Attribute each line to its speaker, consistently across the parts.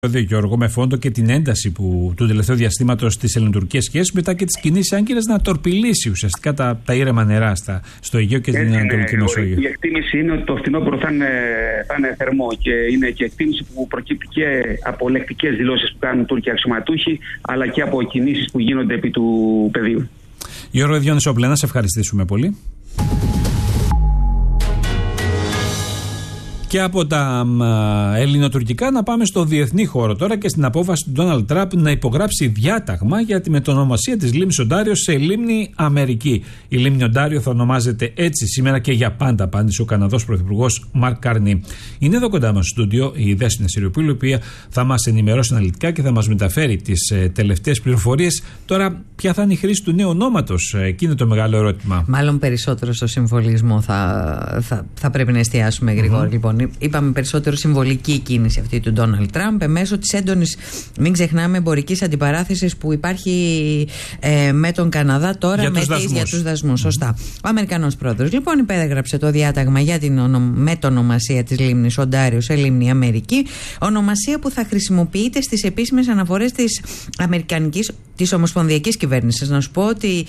Speaker 1: Γιώργο, με φόντο και την ένταση του τελευταίου διαστήματος στις ελληνοτουρκικές σχέσεις, μετά και τις κινήσεις Άγκυρας να τορπιλήσει ουσιαστικά τα ήρεμα νερά στο Αιγαίο και στην Ανατολική Μεσόγειο.
Speaker 2: Η εκτίμηση είναι ότι το φθινόπωρο θα είναι θερμό και είναι και εκτίμηση που προκύπτει και από λεκτικές δηλώσεις που κάνουν Τούρκοι αξιωματούχοι, αλλά και από κινήσεις που γίνονται επί του πεδίου.
Speaker 1: Γιώργο Διονυσόπουλε, να σε ευχαριστήσουμε πολύ. Και από τα ελληνοτουρκικά να πάμε στο διεθνή χώρο τώρα και στην απόφαση του Ντόναλντ Τραμπ να υπογράψει διάταγμα για τη μετονομασία της λίμνης Οντάριο σε λίμνη Αμερική. Η λίμνη Οντάριο θα ονομάζεται έτσι σήμερα και για πάντα, απάντησε ο Καναδός Πρωθυπουργός Μαρκ Καρνί. Είναι εδώ κοντά μας στο στούντιο η Δέσποινα Σιριοπούλου, η οποία θα μας ενημερώσει αναλυτικά και θα μας μεταφέρει τις τελευταίες πληροφορίες. Τώρα, ποια θα είναι η χρήση του νέου ονόματος, εκεί είναι το μεγάλο ερώτημα.
Speaker 3: Μάλλον περισσότερο στο συμβολισμό θα πρέπει να εστιάσουμε, Γρηγόρη. Λοιπόν, είπαμε περισσότερο συμβολική κίνηση αυτή του Ντόναλντ Τραμπ μέσω της έντονης, μην ξεχνάμε, εμπορικής αντιπαράθεσης που υπάρχει με τον Καναδά τώρα για τους δασμούς. Σωστά. Ο Αμερικανός πρόεδρος λοιπόν υπέγραψε το διάταγμα για την μετονομασία της λίμνης Οντάριο σε λίμνη Αμερική, ονομασία που θα χρησιμοποιείται στις επίσημες αναφορές της Ομοσπονδιακής Κυβέρνησης. Να σου πω ότι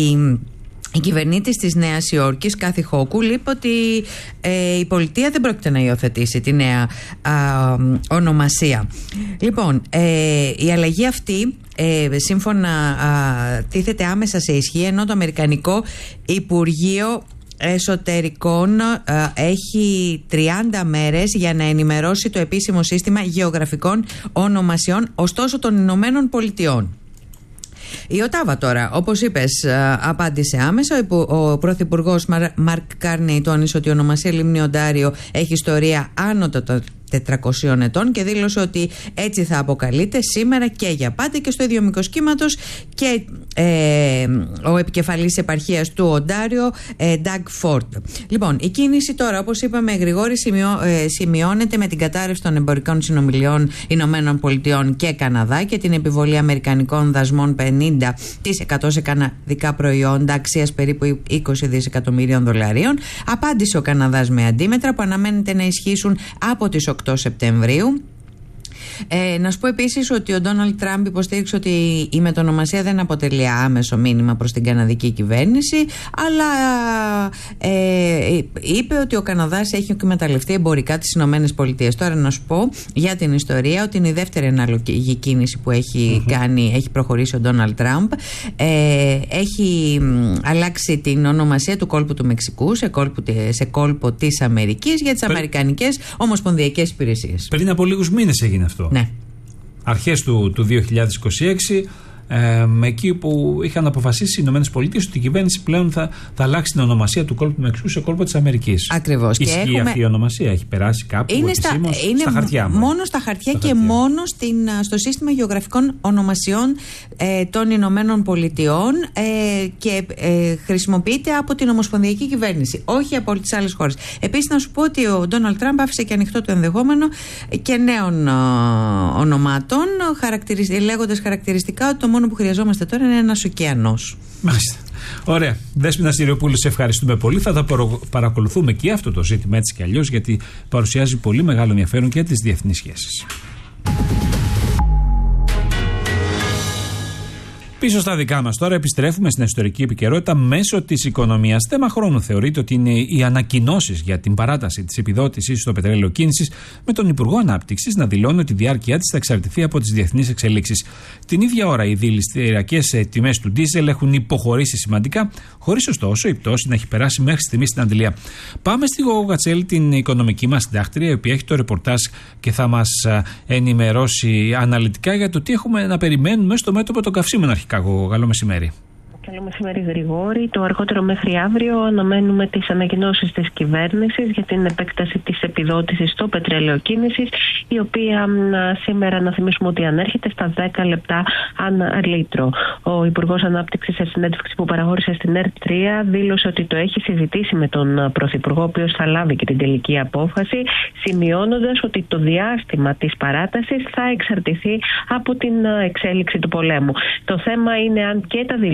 Speaker 3: η κυβερνήτης της Νέας Υόρκης, Κάθι Χόκουλ, είπε ότι η πολιτεία δεν πρόκειται να υιοθετήσει τη νέα ονομασία. Λοιπόν, η αλλαγή αυτή σύμφωνα τίθεται άμεσα σε ισχύ, ενώ το Αμερικανικό Υπουργείο Εσωτερικών έχει 30 μέρες για να ενημερώσει το επίσημο σύστημα γεωγραφικών ονομασιών, ωστόσο των Ηνωμένων Πολιτειών. Η Οτάβα τώρα, όπως είπες, απάντησε άμεσα. Ο Πρωθυπουργός Μαρκ Καρνί τόνισε ότι η ονομασία λίμνη Οντάριο έχει ιστορία άνω των 400 ετών και δήλωσε ότι έτσι θα αποκαλείται σήμερα και για πάντα και στο ίδιο μήκος κύματος και ο επικεφαλής επαρχίας του Οντάριο, Νταγ Φόρντ. Λοιπόν, η κίνηση τώρα, όπως είπαμε, Γρηγόρη, σημειώνεται με την κατάρρευση των εμπορικών συνομιλιών Ηνωμένων Πολιτειών και Καναδά και την επιβολή αμερικανικών δασμών 50% σε καναδικά προϊόντα αξίας περίπου 20 δισεκατομμυρίων δολαρίων. Απάντησε ο Καναδάς με αντίμετρα που αναμένεται να ισχύσουν από τις 8 Σεπτεμβρίου. Να σου πω επίσης ότι ο Ντόναλντ Τραμπ υποστήριξε ότι η μετονομασία δεν αποτελεί άμεσο μήνυμα προς την καναδική κυβέρνηση, αλλά είπε ότι ο Καναδάς έχει εκμεταλλευτεί εμπορικά τις Ηνωμένες Πολιτείες. Τώρα να σου πω για την ιστορία ότι είναι η δεύτερη αναλογική κίνηση που έχει έχει προχωρήσει ο Ντόναλντ Τραμπ. Έχει αλλάξει την ονομασία του κόλπου του Μεξικού σε κόλπο της Αμερικής για τις Αμερικανικές Ομοσπονδιακές Υπηρεσίες.
Speaker 1: Πριν από λίγους μήνες έγινε αυτό.
Speaker 3: Ναι.
Speaker 1: Αρχές του 2026, εκεί που είχαν αποφασίσει οι Ηνωμένες Πολιτείες ότι η κυβέρνηση πλέον θα αλλάξει την ονομασία του κόλπου του Μεξικού σε κόλπο της Αμερικής.
Speaker 3: Ακριβώς.
Speaker 1: Ισχύει αυτή η ονομασία, έχει περάσει κάπου επισήμως στα χαρτιά.
Speaker 3: Μόνο στα χαρτιά και μόνο στο σύστημα γεωγραφικών ονομασιών των Ηνωμένων Πολιτειών και χρησιμοποιείται από την Ομοσπονδιακή Κυβέρνηση, όχι από τις άλλες χώρες. Επίσης, να σου πω ότι ο Ντόναλντ Τραμπ άφησε και ανοιχτό το ενδεχόμενο και νέων ονομάτων, λέγοντας χαρακτηριστικά ότι το μόνο που χρειαζόμαστε τώρα είναι ένας ωκεανός.
Speaker 1: Μάλιστα. Ωραία. Δέσποινα Σιριοπούλου, σε ευχαριστούμε πολύ. Θα παρακολουθούμε και αυτό το ζήτημα έτσι κι αλλιώς, γιατί παρουσιάζει πολύ μεγάλο ενδιαφέρον και τις διεθνείς σχέσεις. Πίσω στα δικά μας τώρα, επιστρέφουμε στην ιστορική επικαιρότητα μέσω της οικονομίας. Θέμα χρόνου θεωρείται ότι είναι οι ανακοινώσεις για την παράταση της επιδότησης στο πετρέλαιο κίνησης, με τον Υπουργό Ανάπτυξης να δηλώνει ότι η διάρκεια της θα εξαρτηθεί από τις διεθνείς εξελίξεις. Την ίδια ώρα, οι δηληστηριακές τιμές του ντίζελ έχουν υποχωρήσει σημαντικά, χωρίς ωστόσο η πτώση να έχει περάσει μέχρι στιγμή στην αντιλία. Πάμε στη Γόγο Κατσέλη, την οικονομική μας συντάκτρια, η οποία έχει το ρεπορτάζ και θα μας ενημερώσει αναλυτικά για το τι έχουμε να περιμένουμε στο μέτωπο των καυσίμων αρχικά. Καλό μεσημέρι.
Speaker 4: Καλό μεσημέρι, Γρηγόρη. Το αργότερο μέχρι αύριο αναμένουμε τις ανακοινώσεις της κυβέρνησης για την επέκταση της επιδότησης στο πετρέλαιο κίνησης, η οποία σήμερα, να θυμίσουμε ότι ανέρχεται στα 10 λεπτά ανά λίτρο. Ο Υπουργός Ανάπτυξης, σε συνέντευξη που παραχώρησε στην ΕΡΤ3, δήλωσε ότι το έχει συζητήσει με τον Πρωθυπουργό, ο οποίος θα λάβει και την τελική απόφαση, σημειώνοντας ότι το διάστημα της παράτασης θα εξαρτηθεί από την εξέλιξη του πολέμου. Το θέμα είναι αν και τα δηληστήρια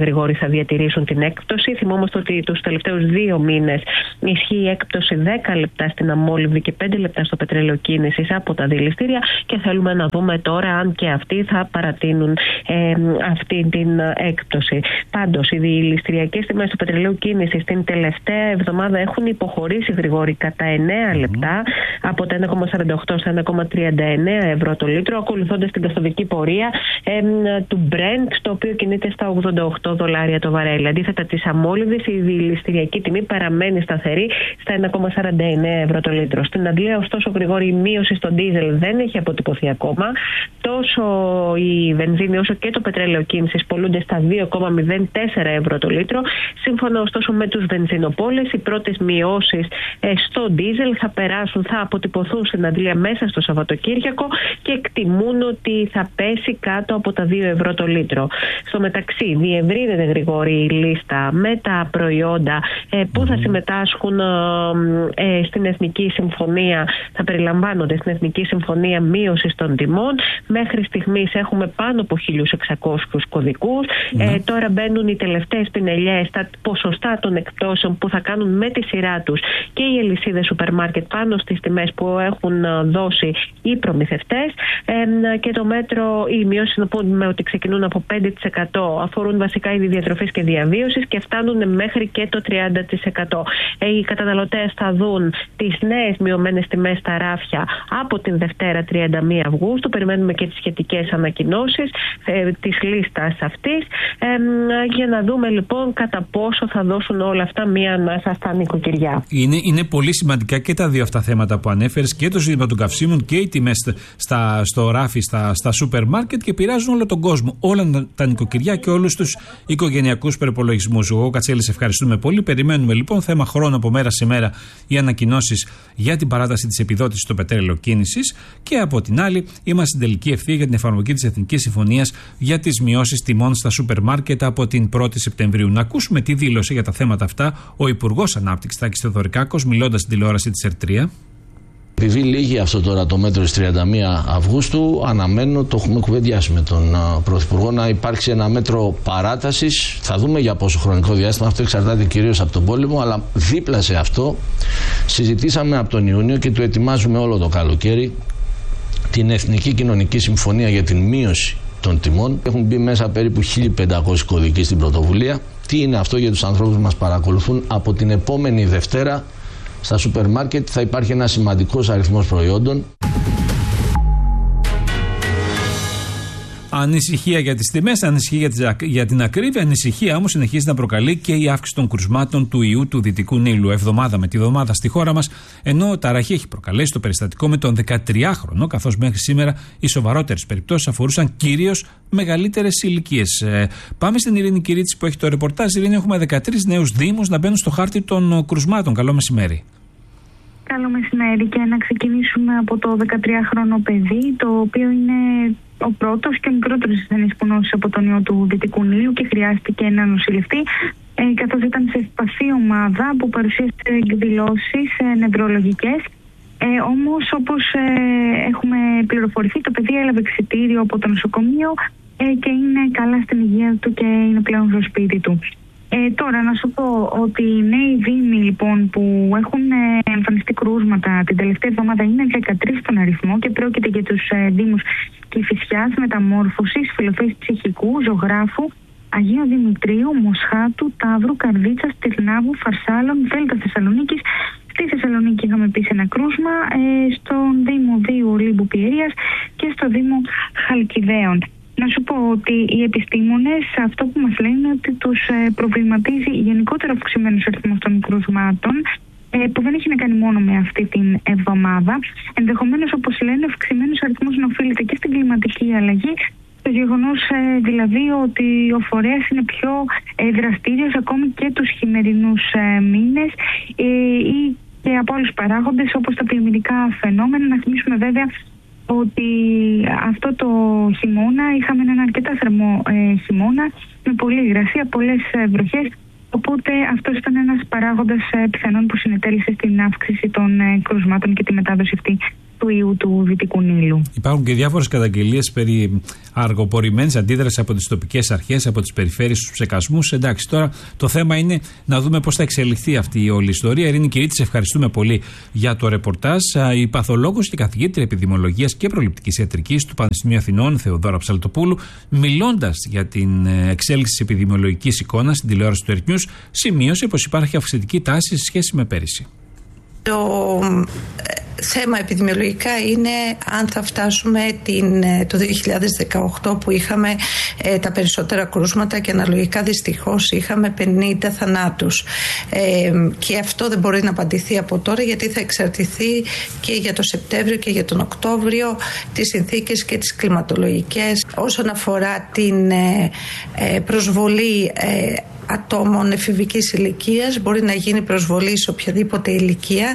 Speaker 4: Γρηγόρη, θα διατηρήσουν την έκπτωση. Θυμόμαστε ότι τους τελευταίους 2 μήνες ισχύει η έκπτωση 10 λεπτά στην αμόλυβδη και 5 λεπτά στο πετρέλαιο κίνησης από τα δηληστήρια, και θέλουμε να δούμε τώρα αν και αυτοί θα παρατείνουν αυτή την έκπτωση. Πάντως, οι δηληστηριακές τιμές του πετρελαίου κίνησης την τελευταία εβδομάδα έχουν υποχωρήσει, Γρηγόρη, κατά 9 λεπτά, από τα 1,48 στα 1,39 ευρώ το λίτρο, ακολουθώντας την καθοδική πορεία του Brent, το οποίο κινείται στα $88 το βαρέλι. Αντίθετα, της αμόλυβδης, η δηληστηριακή τιμή παραμένει σταθερή στα 1,49 ευρώ το λίτρο. Στην Αγγλία, ωστόσο, Γρηγόρη, η μείωση στο ντίζελ δεν έχει αποτυπωθεί ακόμα. Τόσο η βενζίνη όσο και το πετρέλαιο κίνησης πολλούνται στα 2,04 ευρώ το λίτρο. Σύμφωνα ωστόσο με τους βενζινοπόλες, οι πρώτες μειώσεις στο ντίζελ θα αποτυπωθούν στην Αγγλία μέσα στο Σαββατοκύριακο και εκτιμούν ότι θα πέσει κάτω από τα 2 ευρώ το λίτρο. Στο μεταξύ, διευρύνεται, Γρηγόρη, η λίστα με τα προϊόντα που θα συμμετάσχουν στην Εθνική Συμφωνία, θα περιλαμβάνονται στην Εθνική Συμφωνία μείωσης των τιμών. Μέχρι στιγμής έχουμε πάνω από 1.600 κωδικούς. Τώρα μπαίνουν οι τελευταίες πινελιές, τα ποσοστά των εκπτώσεων που θα κάνουν με τη σειρά τους και οι αλυσίδες σούπερ μάρκετ πάνω στις τιμές που έχουν δώσει οι προμηθευτές. Και το μέτρο, οι μειώσεις, να πούμε ότι ξεκινούν από 5%, αφορούν βασικά είδη διατροφής και διαβίωσης και φτάνουν μέχρι και το 30%. Οι καταναλωτές θα δουν τις νέες μειωμένες τιμές στα ράφια από την Δευτέρα 31 Αυγούστου. Περιμένουμε και τις σχετικές ανακοινώσεις της λίστας αυτής, για να δούμε λοιπόν κατά πόσο θα δώσουν όλα αυτά μία ανάσα στα νοικοκυριά.
Speaker 1: Είναι πολύ σημαντικά και τα δύο αυτά θέματα που ανέφερες, και το ζήτημα των καυσίμων και οι τιμές στο ράφι, στα σούπερ μάρκετ, και επηρεάζουν όλο τον κόσμο, όλα τα νοικοκυριά και όλους τους οικογενειακούς προϋπολογισμούς. Εγώ, Κατσέλη, σε ευχαριστούμε πολύ. Περιμένουμε λοιπόν, θέμα χρόνο από μέρα σε μέρα, οι ανακοινώσεις για την παράταση της επιδότησης στο πετρέλαιο κίνησης, και από την άλλη είμαστε στην τελική ευθεία για την εφαρμογή της Εθνικής Συμφωνίας για τις μειώσεις τιμών στα σούπερ μάρκετ από την 1η Σεπτεμβρίου. Να ακούσουμε τι δήλωσε για τα θέματα αυτά ο Υπουργός Ανάπτυξης Τάκης Θεοδωρικάκος, μιλώντας στην τηλεόραση της ΕΡΤ3.
Speaker 5: Επειδή λύγει αυτό τώρα το μέτρο της 31 Αυγούστου, αναμένω, το έχουμε κουβεντιάσει με τον Πρωθυπουργό, να υπάρξει ένα μέτρο παράτασης. Θα δούμε για πόσο χρονικό διάστημα, αυτό εξαρτάται κυρίως από τον πόλεμο, αλλά δίπλα σε αυτό συζητήσαμε από τον Ιούνιο και το ετοιμάζουμε όλο το καλοκαίρι την Εθνική Κοινωνική Συμφωνία για την μείωση των τιμών. Έχουν μπει μέσα περίπου 1.500 κωδικοί στην πρωτοβουλία. Τι είναι αυτό για τους ανθρώπους που μας παρακολουθούν? Από την επόμενη Δευτέρα στα σούπερ μάρκετ θα υπάρχει ένα σημαντικός αριθμός προϊόντων.
Speaker 1: Ανησυχία για τις τιμές, ανησυχία για την ακρίβεια, ανησυχία όμως συνεχίζει να προκαλεί και η αύξηση των κρουσμάτων του ιού του Δυτικού Νείλου. Εβδομάδα με τη βδομάδα στη χώρα μας, ενώ ταραχή έχει προκαλέσει το περιστατικό με τον 13χρονο, καθώς μέχρι σήμερα οι σοβαρότερες περιπτώσεις αφορούσαν κυρίως μεγαλύτερες ηλικίες. Πάμε στην Ειρήνη Κυρίτση που έχει το ρεπορτάζ. Ειρήνη, έχουμε 13 νέους δήμους να μπαίνουν στο χάρτη των κρουσμάτων. Καλό μεσημέρι.
Speaker 6: Καλό μεσημέρι, και να ξεκινήσουμε από το 13χρονο παιδί, το οποίο είναι ο πρώτος και ο μικρότερος ασθενής που νόσησε από τον ιό του Δυτικού Νείλου και χρειάστηκε να νοσηλευτεί, καθώς ήταν σε ευπαθή ομάδα που παρουσίασε εκδηλώσεις νευρολογικές. Όμως, όπως έχουμε πληροφορηθεί, το παιδί έλαβε εξιτήριο από το νοσοκομείο και είναι καλά στην υγεία του και είναι πλέον στο σπίτι του. Τώρα να σου πω ότι οι νέοι δήμοι λοιπόν που έχουν εμφανιστεί κρούσματα την τελευταία εβδομάδα είναι 13 στον αριθμό και πρόκειται για τους δήμους Κηφισιάς, Μεταμόρφωσης, Φιλοφέης Ψυχικού, Ζωγράφου, Αγίου Δημητρίου, Μοσχάτου, Ταύρου, Καρδίτσας, Τυρνάβου, Φαρσάλων, Δέλτα Θεσσαλονίκης. Στη Θεσσαλονίκη είχαμε επίσης ένα κρούσμα, στον Δήμο Δίου Ολύμπου Πιερίας και στο Δήμο Χαλκιδαίων. Να σου πω ότι οι επιστήμονες αυτό που μας λένε είναι ότι τους προβληματίζει γενικότερα αυξημένος αριθμός των κρούσματων, που δεν έχει να κάνει μόνο με αυτή την εβδομάδα. Ενδεχομένως, όπως λένε, ο αυξημένος αριθμός να οφείλεται και στην κλιματική αλλαγή, το γεγονός δηλαδή ότι ο φορέας είναι πιο δραστήριος ακόμη και τους χειμερινούς μήνες ή και από άλλους παράγοντες όπως τα πλημμυρικά φαινόμενα. Να θυμίσουμε βέβαια ότι αυτό το χειμώνα είχαμε έναν αρκετά θερμό χειμώνα με πολλή υγρασία, πολλές βροχές, οπότε αυτός ήταν ένας παράγοντας πιθανόν που συνετέλεσε στην αύξηση των κρουσμάτων και τη μετάδοση αυτή του ιού του Δυτικού Νείλου.
Speaker 1: Υπάρχουν και διάφορες καταγγελίες περί αργοπορημένης αντίδρασης από τις τοπικές αρχές, από τις περιφέρειες στους ψεκασμούς. Εντάξει, τώρα το θέμα είναι να δούμε πώς θα εξελιχθεί αυτή η όλη ιστορία. Ειρήνη Κυρίτη, σε ευχαριστούμε πολύ για το ρεπορτάζ. Η παθολόγος και καθηγήτρια επιδημιολογίας και προληπτικής ιατρικής του Πανεπιστημίου Αθηνών, Θεοδώρα Ψαλτοπούλου, μιλώντας για την εξέλιξη της επιδημιολογικής εικόνας στην τηλεόραση του Earth News, σημείωσε πως υπάρχει αυξητική τάση σε σχέση με πέρυσι.
Speaker 7: Το θέμα επιδημιολογικά είναι αν θα φτάσουμε το 2018 που είχαμε τα περισσότερα κρούσματα και αναλογικά δυστυχώς είχαμε 50 θανάτους. Και αυτό δεν μπορεί να απαντηθεί από τώρα, γιατί θα εξαρτηθεί και για το Σεπτέμβριο και για τον Οκτώβριο τις συνθήκες και τις κλιματολογικές. Όσον αφορά την προσβολή ατόμων εφηβικής ηλικίας, μπορεί να γίνει προσβολή σε οποιαδήποτε ηλικία.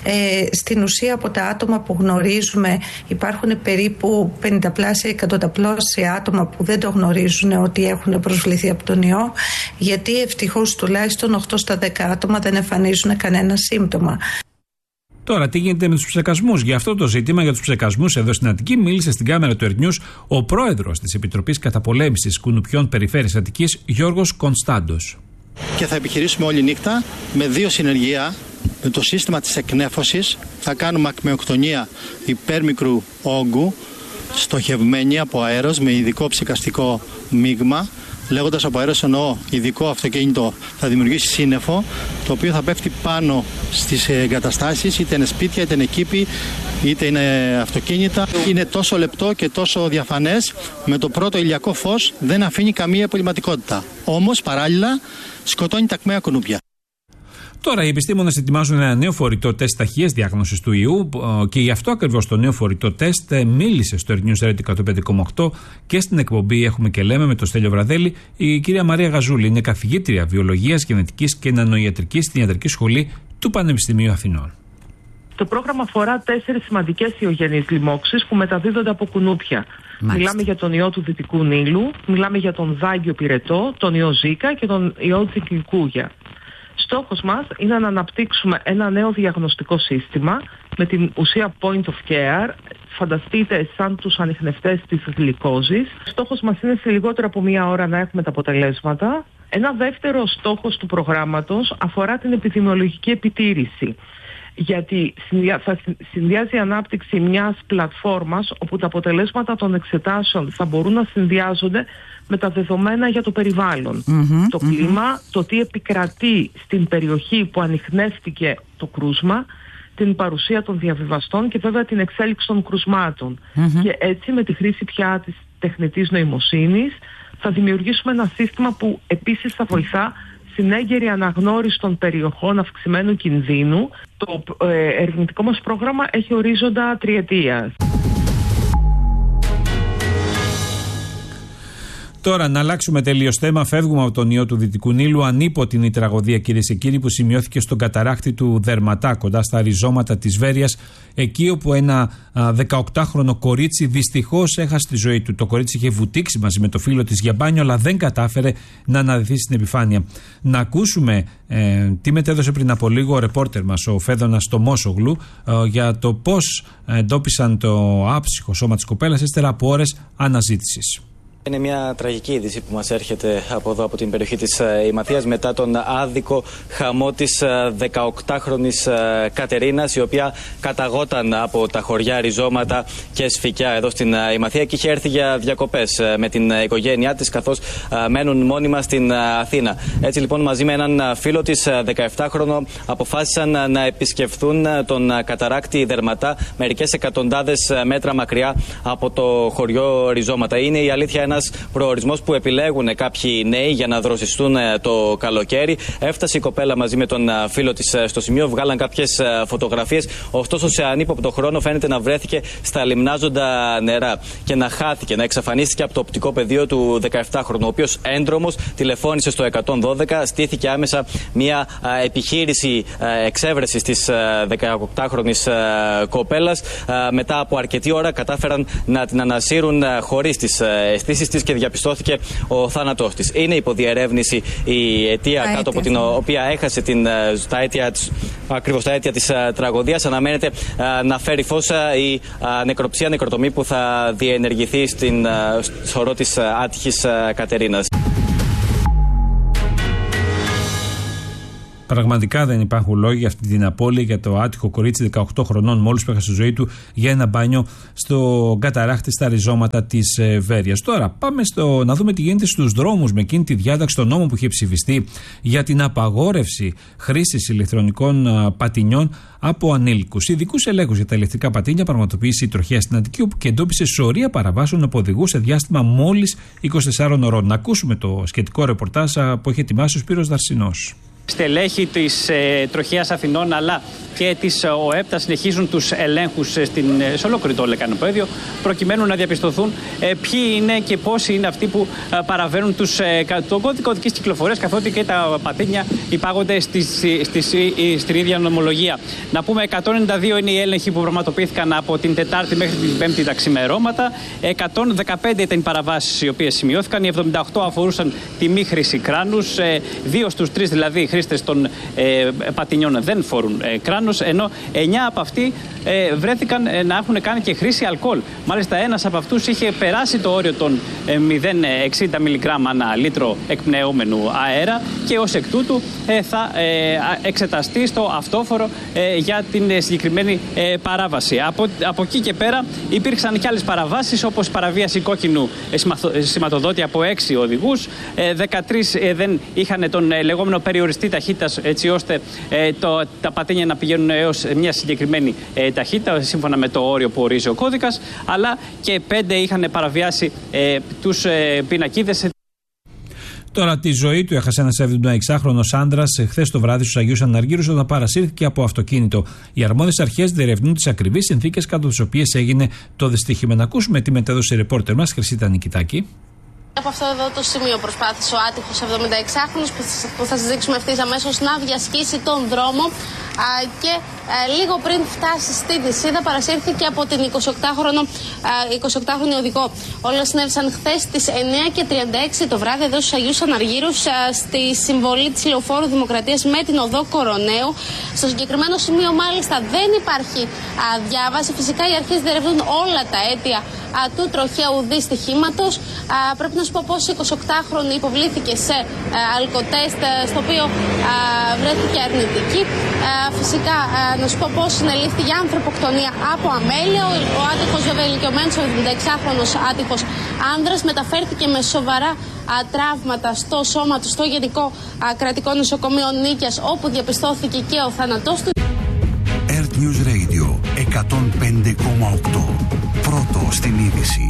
Speaker 7: Στην ουσία, από τα άτομα που γνωρίζουμε, υπάρχουν περίπου 50 πλάσια, 100 πλάσια άτομα που δεν το γνωρίζουν ότι έχουν προσβληθεί από τον ιό, γιατί ευτυχώς τουλάχιστον 8 στα 10 άτομα δεν εμφανίζουν κανένα σύμπτωμα.
Speaker 1: Τώρα, τι γίνεται με τους ψεκασμούς? Για αυτό το ζήτημα, για τους ψεκασμούς εδώ στην Αττική, μίλησε στην κάμερα του Earth News ο πρόεδρος της Επιτροπής Καταπολέμησης Κουνουπιών Περιφέρειας Αττικής, Γιώργος Κωνστάντος.
Speaker 8: Και θα επιχειρήσουμε όλη νύχτα με 2 συνεργεία. Με το σύστημα της εκνέφωσης θα κάνουμε ακμεοκτονία υπέρμικρου όγκου, στοχευμένη από αέρος με ειδικό ψεκαστικό μείγμα. Λέγοντας από αέρος εννοώ ειδικό αυτοκίνητο, θα δημιουργήσει σύννεφο, το οποίο θα πέφτει πάνω στις εγκαταστάσεις, είτε είναι σπίτια, είτε είναι κήποι, είτε είναι αυτοκίνητα. Είναι τόσο λεπτό και τόσο διαφανές, με το πρώτο ηλιακό φως δεν αφήνει καμία υπολειμματικότητα. Όμως παράλληλα σκοτώνει τα ακμαία κουνούπια.
Speaker 1: Τώρα οι επιστήμονες ετοιμάζουν ένα νέο φορητό τεστ ταχείας διάγνωσης του ιού και γι' αυτό ακριβώς το νέο φορητό τεστ μίλησε στο Earth News Radio 105,8 και στην εκπομπή Έχουμε και Λέμε με τον Στέλιο Βραδέλη η κυρία Μαρία Γαζούλη. Είναι καθηγήτρια βιολογίας, γενετικής και νανοϊατρικής στην Ιατρική Σχολή του Πανεπιστημίου Αθηνών.
Speaker 9: Το πρόγραμμα αφορά 4 σημαντικές ιογενείς λοιμώξεις που μεταδίδονται από κουνούπια. Μάλιστα. Μιλάμε για τον ιό του Δυτικού Νείλου, μιλάμε για τον δάγκιο πυρετό, τον ιό Ζίκα και τον ιό Τσικινγκούνια. Στόχος μας είναι να αναπτύξουμε ένα νέο διαγνωστικό σύστημα με την ουσία point of care. Φανταστείτε σαν τους ανιχνευτές της γλυκόζης. Στόχος μας είναι σε λιγότερο από 1 ώρα να έχουμε τα αποτελέσματα. Ένα δεύτερο στόχος του προγράμματος αφορά την επιδημιολογική επιτήρηση. Γιατί θα συνδυάζει η ανάπτυξη μιας πλατφόρμας όπου τα αποτελέσματα των εξετάσεων θα μπορούν να συνδυάζονται με τα δεδομένα για το περιβάλλον. Το κλίμα, το τι επικρατεί στην περιοχή που ανιχνεύτηκε το κρούσμα, την παρουσία των διαβιβαστών και βέβαια την εξέλιξη των κρουσμάτων. Και έτσι με τη χρήση πια της τεχνητής νοημοσύνης θα δημιουργήσουμε ένα σύστημα που επίσης θα βοηθά στην έγκαιρη αναγνώριση των περιοχών αυξημένου κινδύνου. Το ερευνητικό μας πρόγραμμα έχει ορίζοντα 3 ετίας.
Speaker 1: Τώρα να αλλάξουμε τελείως θέμα. Φεύγουμε από τον ιό του Δυτικού Νείλου. Ανίποτη είναι η τραγωδία, κυρίες και κύριοι, που σημειώθηκε στον καταράκτη του Δερματά, κοντά στα ριζώματα της Βέρειας, εκεί όπου ένα 18χρονο κορίτσι δυστυχώς έχασε τη ζωή του. Το κορίτσι είχε βουτήξει μαζί με το φίλο της για μπάνιο, αλλά δεν κατάφερε να αναδυθεί στην επιφάνεια. Να ακούσουμε τι μετέδωσε πριν από λίγο ο ρεπόρτερ μας, ο Φέδωνας Τομόσογλου, για το πώς εντόπισαν το άψυχο σώμα της κοπέλας ύστερα από ώρες αναζήτησης.
Speaker 10: Είναι μια τραγική είδηση που μας έρχεται από εδώ, από την περιοχή της Ηματίας, μετά τον άδικο χαμό της 18χρονης Κατερίνας, η οποία καταγόταν από τα χωριά Ριζώματα και Σφικιά εδώ στην Ηματία και είχε έρθει για διακοπές με την οικογένειά της, καθώς μένουν μόνιμα στην Αθήνα. Έτσι λοιπόν, μαζί με έναν φίλο της 17χρονο, αποφάσισαν να επισκεφθούν τον καταράκτη Δερματά, μερικές εκατοντάδες μέτρα μακριά από το χωριό Ριζώματα. Είναι η αλήθεια ένας προορισμός που επιλέγουν κάποιοι νέοι για να δροσιστούν το καλοκαίρι. Έφτασε η κοπέλα μαζί με τον φίλο της στο σημείο, βγάλαν κάποιες φωτογραφίες. Ωστόσο, σε ανύποπτο χρόνο φαίνεται να βρέθηκε στα λιμνάζοντα νερά και να χάθηκε, να εξαφανίστηκε από το οπτικό πεδίο του 17χρονου, ο οποίος έντρομος τηλεφώνησε στο 112. Στήθηκε άμεσα μια επιχείρηση εξέβρεσης της 18χρονης κοπέλας. Μετά από αρκετή ώρα κατάφεραν να την ανασύρουν χωρίς τις αισθήσεις. κινήσεις της και διαπιστώθηκε ο θάνατός της. Είναι υποδιερεύνηση η αιτία κάτω από την οποία έχασε ακριβώς τα αίτια της τραγωδίας. Αναμένεται να φέρει φως η νεκροτομή που θα διενεργηθεί στο χώρο της άτυχης Κατερίνας.
Speaker 1: Πραγματικά δεν υπάρχουν λόγοι για αυτή την απώλεια για το άτυχο κορίτσι 18 χρονών μόλις που έχασε τη ζωή του για ένα μπάνιο στο καταράχτη στα ριζώματα της Βέρειας. Τώρα πάμε να δούμε τι γίνεται στους δρόμους με εκείνη τη διάταξη των νόμων που είχε ψηφιστεί για την απαγόρευση χρήσης ηλεκτρονικών πατινιών από ανήλικους. Ειδικούς ελέγχους για τα ηλεκτρικά πατίνια πραγματοποίησε η τροχέα στην Αττική, όπου και εντόπισε σωρία παραβάσεων από οδηγούς σε διάστημα μόλις 24 ώρων. Να ακούσουμε το σχετικό ρεπορτάζ που έχει ετοιμάσει ο Σπύρος Δαρσινός.
Speaker 11: Στελέχη της Τροχέας Αθηνών αλλά και της ΟΕΠΤΑ συνεχίζουν τους ελέγχους σε ολόκληρο το λεκανοπέδιο προκειμένου να διαπιστωθούν ποιοι είναι και πόσοι είναι αυτοί που παραβαίνουν τον κώδικα οδικής κυκλοφορίας, καθότι και τα πατίνια υπάγονται στην ίδια νομολογία. Να πούμε 192 είναι οι έλεγχοι που πραγματοποιήθηκαν από την Τετάρτη μέχρι την Πέμπτη τα ξημερώματα. 115 ήταν οι παραβάσεις οι οποίες σημειώθηκαν. Οι 78 αφορούσαν τη μη χρήση κράνους. 2 στους 3 δηλαδή χρήστες των πατινιών δεν φορούν κράνος, ενώ 9 από αυτοί βρέθηκαν να έχουν κάνει και χρήση αλκοόλ. Μάλιστα ένας από αυτούς είχε περάσει το όριο των 0,60 μιλιγκράμμ ανά λίτρο εκπνεόμενου αέρα και ως εκ τούτου θα εξεταστεί στο αυτόφορο για την συγκεκριμένη παράβαση. Από εκεί και πέρα υπήρξαν και άλλες παραβάσεις, όπως παραβίαση κόκκινου σηματοδότη από 6 οδηγούς. 13 δεν είχαν τον λεγόμενο περιοριστή ταχύτητας, έτσι ώστε τα πατίνια να πηγαίνουν έως μια συγκεκριμένη ταχύτητα σύμφωνα με το όριο που ορίζει ο κώδικας, αλλά και 5 είχαν παραβιάσει τους πινακίδες.
Speaker 1: Τώρα τη ζωή του έχασε ένας 76χρονος άνδρας χθες το βράδυ στους Αγίους Αναργύρους όταν παρασύρθηκε από αυτοκίνητο. Οι αρμόδιες αρχές διερευνούν τις ακριβείς συνθήκες κάτω τις οποίες έγινε το δυστύχημα. Να ακούσουμε τι μετέδωσε η ρεπόρτερ μας Χρυσίτα Νικητάκη.
Speaker 12: Από αυτό εδώ το σημείο προσπάθησε ο άτυχος 76χρονος που θα σας δείξουμε ευθύς αμέσως να διασχίσει τον δρόμο και λίγο πριν φτάσει στη Δυσσίδα παρασύρθηκε από την 28χρονη οδηγό. Όλα συνέβησαν χθες στις 9:36 το βράδυ εδώ στους Αγίους Αναργύρους στη συμβολή της Λεωφόρου Δημοκρατίας με την οδό Κοροναίου. Στο συγκεκριμένο σημείο μάλιστα δεν υπάρχει διάβαση. Φυσικά οι αρχές διερευνούν όλα τα αίτια του τροχαίου δυστυχήματος. Πρέπει να σου πω πως η 28χρονη υποβλήθηκε σε αλκοτέστ, στο οποίο βρέθηκε αρνητική. Φυσικά να σου πω πως συνελήφθη για ανθρωποκτονία από αμέλεια. Ο άτυχος βέβαια ηλικιωμένος, ο 76χρονος άτυχος άνδρας, μεταφέρθηκε με σοβαρά τραύματα στο σώμα του στο Γενικό Κρατικό Νοσοκομείο Νίκαιας, όπου διαπιστώθηκε και ο θάνατός του.
Speaker 13: Earth News Radio 105,8. Πρώτο στην είδηση.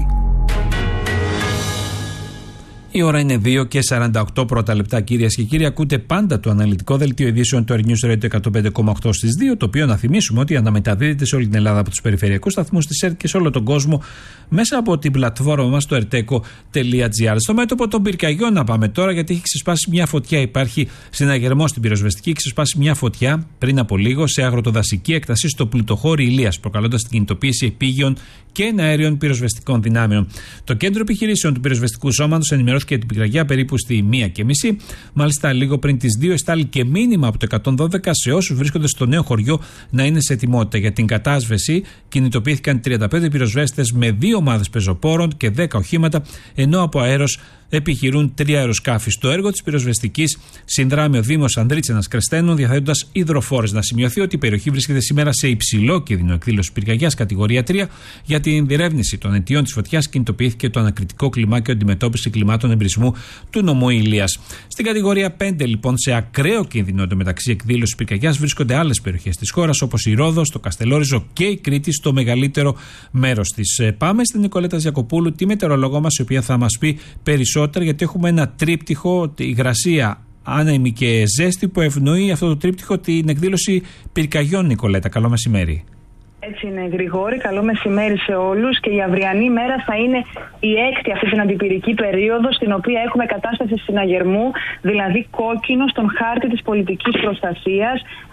Speaker 1: Η ώρα είναι 2:48 πρώτα λεπτά, κυρίες και κύριοι. Ακούτε πάντα το αναλυτικό δελτίο ειδήσεων του Earth News Radio 105,8 στις 2, το οποίο να θυμίσουμε ότι αναμεταδίδεται σε όλη την Ελλάδα από τους περιφερειακούς σταθμούς της ΕΡΤ και σε όλο τον κόσμο μέσα από την πλατφόρμα μας στο erteco.gr. Στο μέτωπο των πυρκαγιών να πάμε τώρα, γιατί έχει ξεσπάσει μια φωτιά. Υπάρχει συναγερμό στην πυροσβεστική, έχει ξεσπάσει μια φωτιά πριν από λίγο σε αγροτοδασική έκταση στο πλουτοχώρι Ηλίας, προκαλώντας την κινητοποίηση επίγειων και εναέριων πυροσβεστικών δυνάμεων. Το κέντρο επιχειρήσεων του πυροσβεστικού σώματος ενημερώθηκε για την πυρκαγιά περίπου στη 1:30. Μάλιστα, λίγο πριν τις 2 εστάλει και μήνυμα από το 112 σε όσους βρίσκονται στο νέο χωριό να είναι σε ετοιμότητα. Για την κατάσβεση κινητοποιήθηκαν 35 πυροσβέστες με 2 ομάδες πεζοπόρων και 10 οχήματα, ενώ από αέρος επιχειρούν 3 αεροσκάφη. Στο έργο της πυροσβεστικής συνδράμει ο Δήμος Ανδρίτσενας Κρεστένων, διαθέτοντας υδροφόρες. Να σημειωθεί ότι η περιοχή βρίσκεται σήμερα σε υψηλό κίνδυνο εκδήλωση πυρκαγιάς κατηγορία 3. Για την διερεύνηση των αιτιών της φωτιάς κινητοποιήθηκε το ανακριτικό κλιμάκιο αντιμετώπιση κλιμάτων εμπρισμού του νομού Ηλίας. Στην κατηγορία 5, λοιπόν, σε ακραίο κίνδυνο εντωμεταξύ εκδήλωση πυρκαγιάς βρίσκονται άλλες περιοχές της χώρας, όπως η Ρόδος, το Καστελόριζο και η Κρήτη, στο μεγαλύτερο μέρος της. Πάμε στην Νικολέτα Ζιακοπούλου, τη μετεωρολόγο μας, η οποία θα μας πει περισσότερα, γιατί έχουμε ένα τρίπτυχο, υγρασία, άνεμη και ζέστη, που ευνοεί αυτό το τρίπτυχο την εκδήλωση πυρκαγιών. Νικολέτα, καλό μεσημέρι.
Speaker 14: Έτσι είναι, Γρηγόρη. Καλό μεσημέρι σε όλους. Και η αυριανή μέρα θα είναι η έκτη αυτή την αντιπυρική περίοδο, στην οποία έχουμε κατάσταση συναγερμού, δηλαδή κόκκινο στον χάρτη της πολιτικής προστασίας.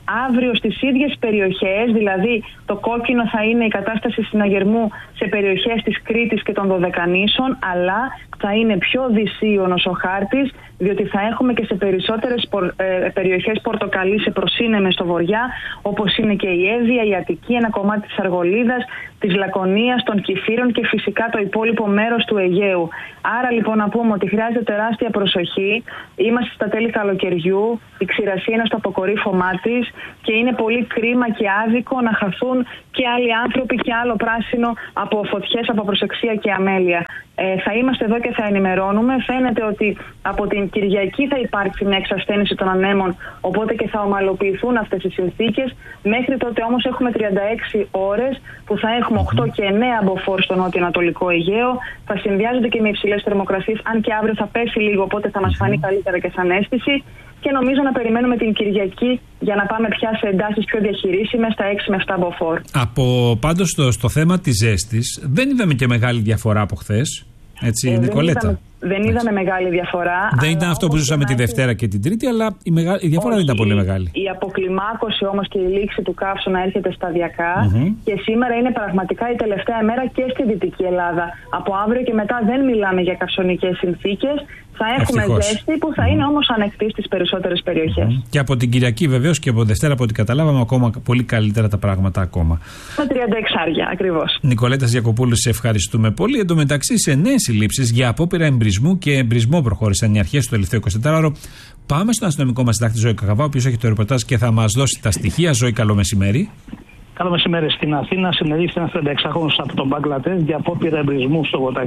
Speaker 14: Αύριο στις ίδιες περιοχές, δηλαδή το κόκκινο θα είναι η κατάσταση συναγερμού σε περιοχές της Κρήτης και των Δωδεκανήσων, αλλά θα είναι πιο δυσίωνος ο χάρτης, διότι θα έχουμε και σε περισσότερες περιοχές πορτοκαλί σε προσύνεμες στο βοριά, όπως είναι και η Εύβοια, η Αττική, ένα κομμάτι της Αργολίδας, της Λακωνίας, των Κηφύρων και φυσικά το υπόλοιπο μέρος του Αιγαίου. Άρα λοιπόν να πούμε ότι χρειάζεται τεράστια προσοχή. Είμαστε στα τέλη καλοκαιριού, η ξηρασία είναι στο αποκορύφωμά της και είναι πολύ κρίμα και άδικο να χαθούν και άλλοι άνθρωποι και άλλο πράσινο από φωτιές, από προσεξία και αμέλεια. Θα είμαστε εδώ και θα ενημερώνουμε. Φαίνεται ότι από την Κυριακή θα υπάρξει μια εξασθένιση των ανέμων, οπότε και θα ομαλοποιηθούν αυτές οι συνθήκες. Μέχρι τότε όμως έχουμε 36 ώρες που θα έχουμε 8 και 9 μποφόρ στο νότιο-ανατολικό Αιγαίο. Θα συνδυάζονται και με υψηλές θερμοκρασίες, αν και αύριο θα πέσει λίγο, οπότε θα μας φανεί καλύτερα και σαν αίσθηση. Και νομίζω να περιμένουμε την Κυριακή για να πάμε πια σε εντάσεις πιο διαχειρίσιμες στα 6 με 7 μποφόρ. Από
Speaker 1: πάντως στο θέμα της ζέστης δεν είδαμε και μεγάλη διαφορά από χθες. Έτσι, Νικολέτα.
Speaker 14: Δεν είδαμε μεγάλη διαφορά.
Speaker 1: Δεν ήταν αυτό που ζούσαμε τη Δευτέρα και την Τρίτη, αλλά η διαφορά δεν ήταν πολύ μεγάλη.
Speaker 14: Η αποκλιμάκωση όμως και η λήξη του καύσωνα έρχεται σταδιακά και σήμερα είναι πραγματικά η τελευταία μέρα και στη Δυτική Ελλάδα. Από αύριο και μετά δεν μιλάμε για καυσονικές συνθήκες. Θα έχουμε ζέστη που θα είναι όμως ανεκτή στις περισσότερες περιοχές.
Speaker 1: Και από την Κυριακή βεβαίως και από Δευτέρα, από ό,τι καταλάβαμε, ακόμα πολύ καλύτερα τα πράγματα ακόμα.
Speaker 14: Με 36 ακριβώς.
Speaker 1: Νικολέτα Γιακοπούλου, σε ευχαριστούμε πολύ. Εν τω μεταξύ, σε νέες συλλήψεις για απόπειρα εμπρισμού και εμπρισμό προχώρησαν οι αρχές στο τελευταίο 24ωρο. Πάμε στον αστυνομικό μας συντάκτη Ζώη Κακαβά, ο οποίος έχει το ρεπορτάζ και θα μας δώσει τα στοιχεία. Ζώη, καλό μεσημέρι.
Speaker 15: Καλό μεσημέρι. Στην Αθήνα συνελήφθη ένας 36χρονος από τον Μπαγκλαντές για απόπειρα εμπρισμού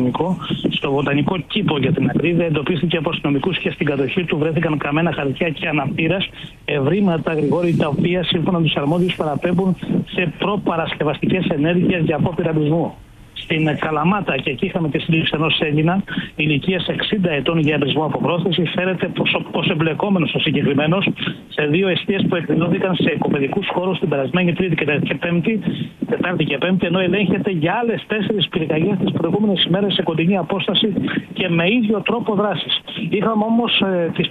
Speaker 15: στο βοτανικό κήπο για την ακρίβεια. Εντοπίστηκε από αστυνομικούς και στην κατοχή του βρέθηκαν καμένα χαρτιά και αναπήρας, ευρήματα Γρηγόρη, τα οποία σύμφωνα με τους αρμόδιους παραπέμπουν σε προπαρασκευαστικές ενέργειες για απόπειρα εμπρισμού. Στην Καλαμάτα, και εκεί είχαμε τη σύλληψη ενός Έλληνα ηλικίας 60 ετών για εμπρισμό από πρόθεση, φέρεται πως εμπλεκόμενος ο συγκεκριμένος σε 2 εστίες που εκδηλώθηκαν σε οικοπαιδικούς χώρους την περασμένη Τετάρτη και Πέμπτη, ενώ ελέγχεται για άλλες 4 πυρκαγιές τις προηγούμενες ημέρες σε κοντινή απόσταση και με ίδιο τρόπο δράσης. Είχαμε όμως τις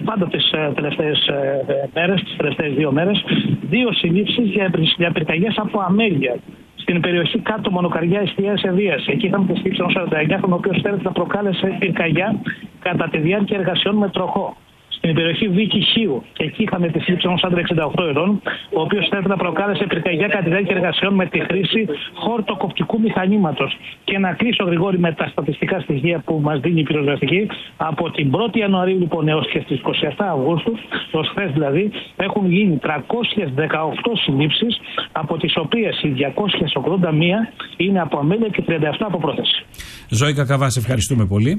Speaker 15: τελευταίες 2 μέρες, 2 συλλήψεις για πυρκαγιές από αμέλεια. Στην περιοχή κάτω Μονοκαριά εστιαίας Ευβοίας. Εκεί είχαμε τη σύλληψη ενός 49χρονου, ο οποίος φέρεται να προκάλεσε πυρκαγιά κατά τη διάρκεια εργασιών με τροχό. Στην περιοχή Βίκη Χίου, και εκεί είχαμε τη σύλληψη ενός άντρα 68 ετών, ο οποίος φέρεται να προκάλεσε πυρκαγιά κατά τη διάρκεια εργασιών με τη χρήση χορτοκοπτικού μηχανήματος. Και να κλείσω, Γρηγόρη, με τα στατιστικά στοιχεία που μας δίνει η πυροσβεστική. Από την 1η Ιανουαρίου λοιπόν έως και στις 27 Αυγούστου, ως χθες δηλαδή, έχουν γίνει 318 συλλήψεις, από τις οποίες οι 281 είναι από αμέλεια και 37 από πρόθεση.
Speaker 1: Ζώη Κακαβά, σε ευχαριστούμε πολύ.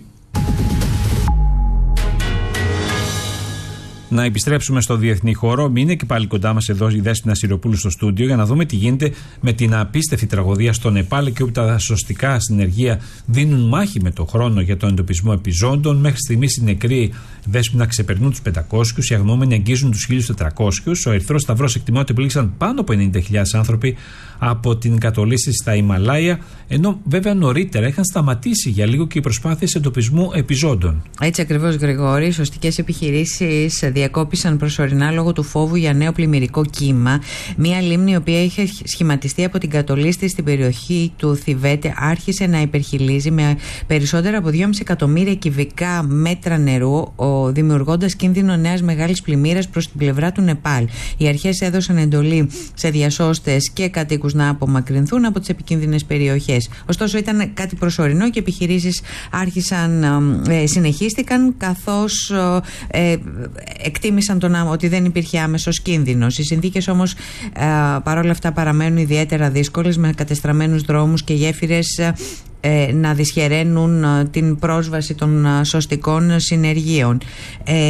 Speaker 1: Να επιστρέψουμε στο διεθνή χώρο. Είναι και πάλι κοντά μας εδώ η Δέσποινα Σιριοπούλου στο στούντιο για να δούμε τι γίνεται με την απίστευτη τραγωδία στο Νεπάλ και όπου τα σωστικά συνεργεία δίνουν μάχη με τον χρόνο για τον εντοπισμό επιζώντων. Μέχρι στιγμής οι νεκροί, Δέσποινα, ξεπερνούν τους 500, οι αγνοούμενοι αγγίζουν τους 1.400. Ο Ερυθρός Σταυρός εκτιμά ότι πλήγησαν πάνω από 90.000 άνθρωποι από την κατολίσθηση στα Ιμαλάια, ενώ βέβαια νωρίτερα είχαν σταματήσει για λίγο και οι προσπάθειες εντοπισμού επιζώντων.
Speaker 3: Έτσι ακριβώς, Γρηγόρη. Οι σωστικές επιχειρήσεις διακόπησαν προσωρινά λόγω του φόβου για νέο πλημμυρικό κύμα. Μία λίμνη, η οποία είχε σχηματιστεί από την κατολίσθηση στην περιοχή του Θιβέτ, άρχισε να υπερχειλίζει με περισσότερα από 2,5 εκατομμύρια κυβικά μέτρα νερού, δημιουργώντας κίνδυνο νέας μεγάλης πλημμύρας προς την πλευρά του Νεπάλ. Οι αρχές έδωσαν εντολή σε διασώστες και κατοίκους να απομακρυνθούν από τις επικίνδυνες περιοχές. Ωστόσο, ήταν κάτι προσωρινό και οι επιχειρήσεις συνεχίστηκαν, καθώς εκτίμησαν ότι δεν υπήρχε άμεσος κίνδυνος. Οι συνθήκες όμως παρόλα αυτά παραμένουν ιδιαίτερα δύσκολες, με κατεστραμμένους δρόμους και γέφυρες να δυσχεραίνουν την πρόσβαση των σωστικών συνεργείων.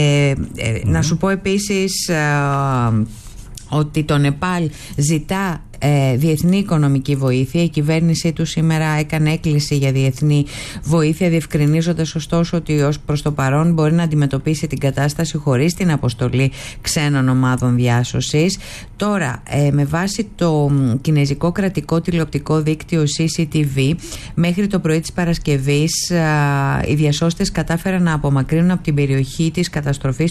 Speaker 3: Να σου πω επίσης ότι το Νεπάλ ζητά διεθνή οικονομική βοήθεια. Η κυβέρνησή του σήμερα έκανε έκκληση για διεθνή βοήθεια, διευκρινίζοντας ωστόσο ότι ως προς το παρόν μπορεί να αντιμετωπίσει την κατάσταση χωρίς την αποστολή ξένων ομάδων διάσωσης. Τώρα, με βάση το κινέζικο κρατικό τηλεοπτικό δίκτυο CCTV, μέχρι το πρωί της Παρασκευής οι διασώστες κατάφεραν να απομακρύνουν από την περιοχή της καταστροφής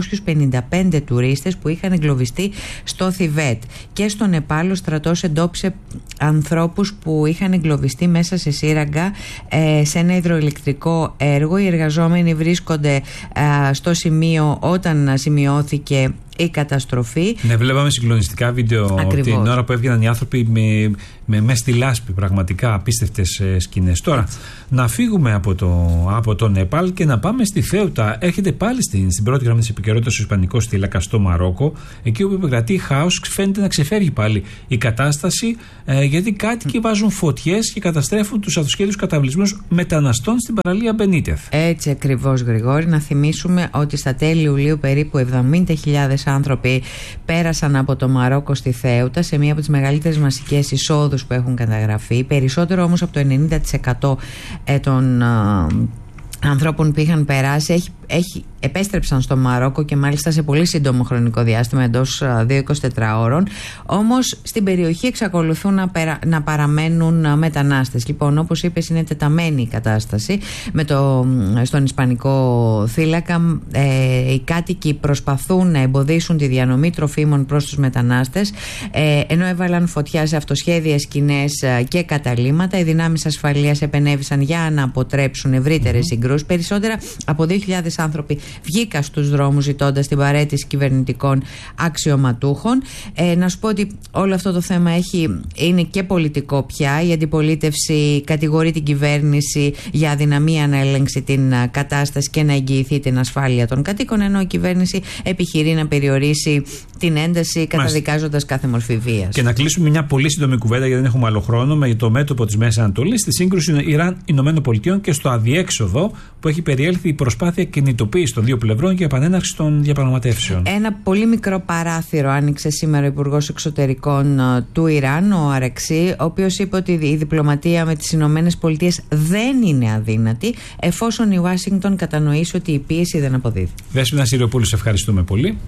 Speaker 3: 555 τουρίστες που είχαν εγκλωβιστεί στο Θιβέτ. Και στο Νεπάλ ο στρατός εντόπισε ανθρώπους που είχαν εγκλωβιστεί μέσα σε σύραγγα σε ένα υδροηλεκτρικό έργο. Οι εργαζόμενοι βρίσκονται στο σημείο όταν σημειώθηκε η καταστροφή. Ναι, βλέπαμε συγκλονιστικά βίντεο την ώρα που έβγαιναν οι άνθρωποι με στη λάσπη, πραγματικά απίστευτες σκηνές. Τώρα, να φύγουμε από το Νεπάλ και να πάμε στη Θέουτα. Έρχεται πάλι στην πρώτη γραμμή της επικαιρότητας ο Ισπανικός θύλακας στο Μαρόκο, εκεί όπου επικρατεί χάος, φαίνεται να ξεφεύγει πάλι η κατάσταση, γιατί κάτοικοι βάζουν φωτιές και καταστρέφουν τους αυτοσχέδιους καταβλισμούς μεταναστών στην παραλία Μπενίτεθ. Έτσι ακριβώς, Γρηγόρη. Να θυμίσουμε ότι στα τέλη Ιουλίου περίπου 70.000 άνθρωποι πέρασαν από το Μαρόκο στη Θέουτα, σε μία από τις μεγαλύτερες μασικές εισόδους που έχουν καταγραφεί. Περισσότερο όμως από το 90% των ανθρώπων που είχαν περάσει επέστρεψαν στο Μαρόκο και μάλιστα σε πολύ σύντομο χρονικό διάστημα, εντός 2-24 ώρων. Όμως στην περιοχή εξακολουθούν να παραμένουν μετανάστες. Λοιπόν, όπως είπες, είναι τεταμένη η κατάσταση στον Ισπανικό θύλακα. Οι κάτοικοι προσπαθούν να εμποδίσουν τη διανομή τροφίμων προς τους μετανάστες, ενώ έβαλαν φωτιά σε αυτοσχέδιες σκηνές και καταλύματα. Οι δυνάμεις ασφαλείας επενέβησαν για να αποτρέψουν ευρύτερες συγκρούσεις. Περισσότερα από 2.000 άνθρωποι βγήκαν στους δρόμους ζητώντας την παραίτηση κυβερνητικών αξιωματούχων. Να σου πω ότι όλο αυτό το θέμα είναι και πολιτικό πια. Η αντιπολίτευση κατηγορεί την κυβέρνηση για αδυναμία να ελέγξει την κατάσταση και να εγγυηθεί την ασφάλεια των κατοίκων, ενώ η κυβέρνηση επιχειρεί να περιορίσει την ένταση, καταδικάζοντας κάθε μορφή βίας. Και να κλείσουμε μια πολύ σύντομη κουβέντα, γιατί δεν έχουμε άλλο χρόνο, με το μέτωπο της Μέσης Ανατολής, στη σύγκρουση Ιράν-ΗΠΑ και στο αδιέξοδο που έχει περιέλθει η προσπάθεια κινητοποίηση των δύο πλευρών για επανέναρξη των διαπραγματεύσεων. Ένα πολύ μικρό παράθυρο άνοιξε σήμερα ο Υπουργός Εξωτερικών του Ιράν, ο Αρεξή, ο οποίος είπε ότι η διπλωματία με τις ΗΠΑ δεν είναι αδύνατη, εφόσον η Ουάσιγκτον κατανοήσει ότι η πίεση δεν αποδίδει. Δέσποινα Συριοπούλου, σε ευχαριστούμε πολύ.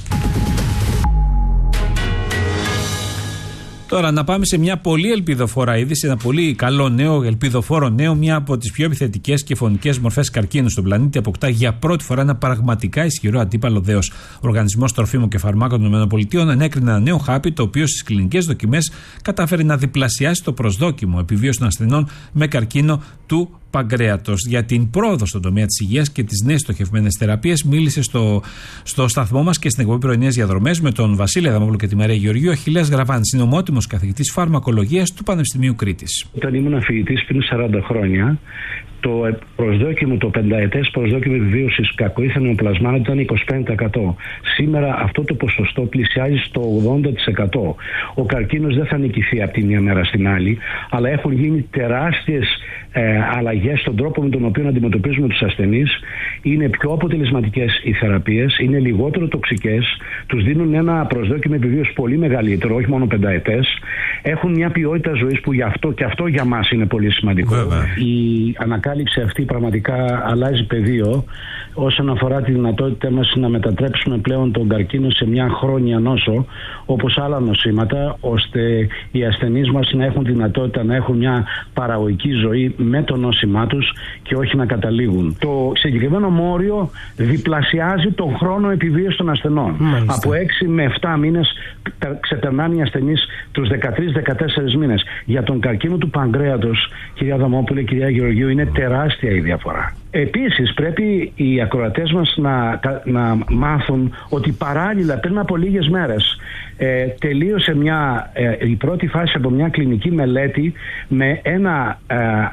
Speaker 3: Τώρα να πάμε σε μια πολύ ελπιδοφόρα είδηση, ένα πολύ καλό νέο, ελπιδοφόρο νέο. Μια από τις πιο επιθετικές και φωνικές μορφές καρκίνου στον πλανήτη αποκτά για πρώτη φορά ένα πραγματικά ισχυρό αντίπαλο δέος. Ο Οργανισμός Τροφίμων και Φαρμάκων των ΗΠΑ ενέκρινε ένα νέο χάπι, το οποίο στις κλινικές δοκιμές κατάφερε να διπλασιάσει το προσδόκιμο επιβίωση των ασθενών με καρκίνο του παγκρέατος. Για την πρόοδο στον τομέα της υγείας και τις νέες στοχευμένες θεραπείες μίλησε στο σταθμό μας και στην εκπομπή Πρωινές Διαδρομές με τον Βασίλη Αδαμόπουλο και τη Μαρία Γεωργίου ο Αχιλλέας Γραβάνης, είναι ομότιμος καθηγητής φαρμακολογίας του Πανεπιστημίου Κρήτης.
Speaker 16: Όταν ήμουν φοιτητής πριν 40 χρόνια, το προσδόκιμο, το πενταετές προσδόκιμο επιβίωσης κακοήθων νεοπλασμάτων ήταν 25%. Σήμερα αυτό το ποσοστό πλησιάζει στο 80%. Ο καρκίνος δεν θα νικηθεί από τη μία μέρα στην άλλη, αλλά έχουν γίνει τεράστιες αλλαγές στον τρόπο με τον οποίο αντιμετωπίζουμε τους ασθενείς. Είναι πιο αποτελεσματικές οι θεραπείες, είναι λιγότερο τοξικές, τους δίνουν ένα προσδόκιμο επιβίωσης πολύ μεγαλύτερο, όχι μόνο πενταετές. Έχουν μια ποιότητα ζωής που και αυτό για μας είναι πολύ σημαντικό. Βέβαια. Η ανακάλυψη αυτή πραγματικά αλλάζει πεδίο όσον αφορά τη δυνατότητά μας να μετατρέψουμε πλέον τον καρκίνο σε μια χρόνια νόσο, όπως άλλα νοσήματα, ώστε οι ασθενείς μας να έχουν τη δυνατότητα να έχουν μια παραγωγική ζωή με το νόσημά τους και όχι να καταλήγουν. Το συγκεκριμένο μόριο διπλασιάζει τον χρόνο επιβίωσης των ασθενών. Μάλιστα. Από 6 με 7 μήνες ξεπερνάνε οι ασθενείς τους 13-14 μήνες. Για τον καρκίνο του παγκρέατος, κυρία Αδαμόπουλε, κυρία Γεωργίου, είναι τεράστια η διαφορά. Επίσης πρέπει οι ακροατές μας να μάθουν ότι παράλληλα πριν από λίγες μέρες τελείωσε η πρώτη φάση από μια κλινική μελέτη με ένα